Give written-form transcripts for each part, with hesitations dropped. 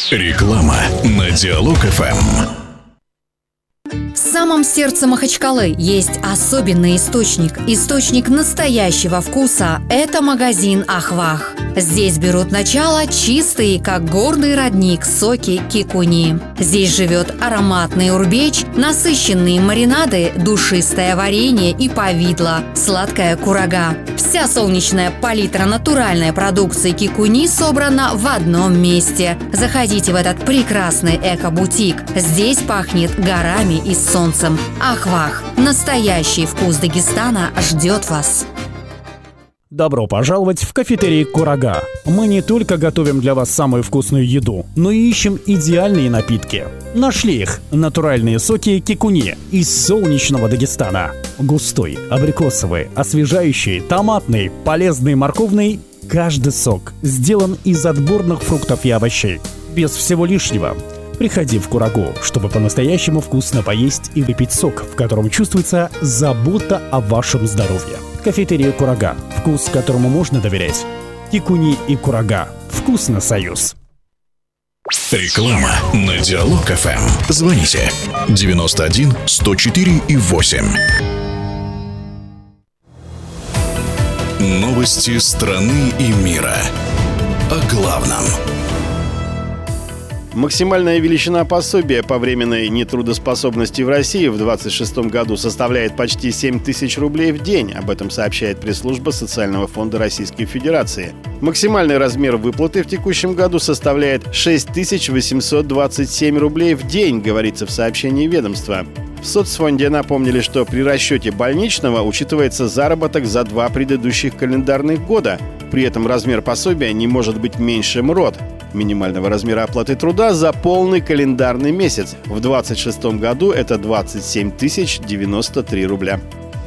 Реклама на Диалог ФМ. В самом сердце Махачкалы есть особенный источник настоящего вкуса – это магазин «Ахвах». Здесь берут начало чистые, как горный родник, соки кикуни. Здесь живет ароматный урбеч, насыщенные маринады, душистое варенье и повидло, сладкая курага. Вся солнечная палитра натуральной продукции кикуни собрана в одном месте. Заходите в этот прекрасный эко-бутик. Здесь пахнет горами и солнцем. «Ахвах» – настоящий вкус Дагестана ждет вас. Добро пожаловать в кафетерий «Курага». Мы не только готовим для вас самую вкусную еду, но и ищем идеальные напитки. Нашли их – натуральные соки кикуни из солнечного Дагестана. Густой, абрикосовый, освежающий, томатный, полезный, морковный – каждый сок сделан из отборных фруктов и овощей. Без всего лишнего. Приходи в «Курагу», чтобы по-настоящему вкусно поесть и выпить сок, в котором чувствуется забота о вашем здоровье. Кафетерия «Курага». Вкус, которому можно доверять. Кикуни и «Курага». Вкусно, союз. Реклама на Диалог ФМ. Звоните 91 104 и 8. Новости страны и мира. О главном. Максимальная величина пособия по временной нетрудоспособности в России в 2026 году составляет почти 7 тысяч рублей в день. Об этом сообщает пресс-служба Социального фонда Российской Федерации. Максимальный размер выплаты в текущем году составляет 6 827 рублей в день, говорится в сообщении ведомства. В соцфонде напомнили, что при расчете больничного учитывается заработок за 2 предыдущих календарных года. При этом размер пособия не может быть меньше МРОТ – минимального размера оплаты труда за полный календарный месяц. В 2026 году это 27 093 рубля.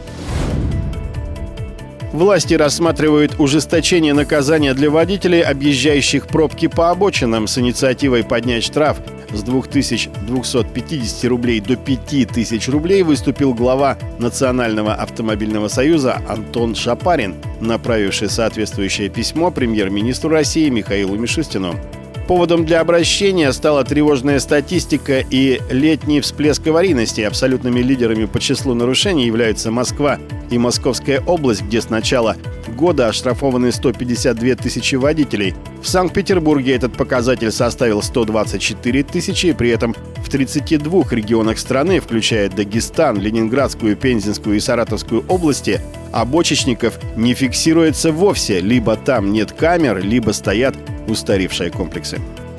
Власти рассматривают ужесточение наказания для водителей, объезжающих пробки по обочинам. С инициативой поднять штраф с 2250 рублей до 5000 рублей выступил глава Национального автомобильного союза Антон Шапарин, направивший соответствующее письмо премьер-министру России Михаилу Мишустину. Поводом для обращения стала тревожная статистика и летний всплеск аварийности. Абсолютными лидерами по числу нарушений являются Москва и Московская область, где с начала года оштрафованы 152 тысячи водителей. В Санкт-Петербурге этот показатель составил 124 тысячи, при этом в 32 регионах страны, включая Дагестан, Ленинградскую, Пензенскую и Саратовскую области, обочечников не фиксируется вовсе. Либо там нет камер, либо стоят устаревшие комплексы.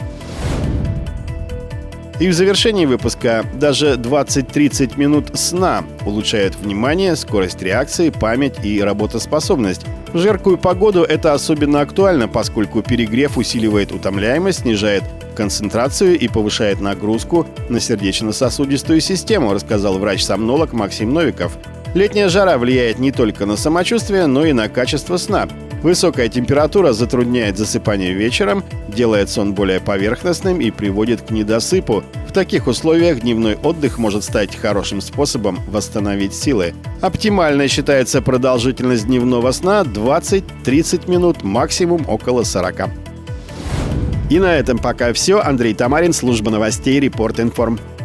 И в завершении выпуска даже 20-30 минут сна улучшают внимание, скорость реакции, память и работоспособность. В жаркую погоду это особенно актуально, поскольку перегрев усиливает утомляемость, снижает концентрацию и повышает нагрузку на сердечно-сосудистую систему, рассказал врач-сомнолог Максим Новиков. Летняя жара влияет не только на самочувствие, но и на качество сна. Высокая температура затрудняет засыпание вечером, делает сон более поверхностным и приводит к недосыпу. В таких условиях дневной отдых может стать хорошим способом восстановить силы. Оптимальной считается продолжительность дневного сна 20-30 минут, максимум около 40. И на этом пока все. Андрей Тамарин, служба новостей Репорт Информ.